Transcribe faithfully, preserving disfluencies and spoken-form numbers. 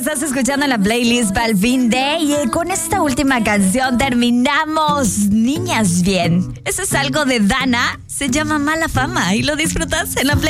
estás escuchando la playlist para el fin de y con esta última canción terminamos Niñas Bien. Eso es algo de Dana, se llama Mala Fama y lo disfrutas en la playlist.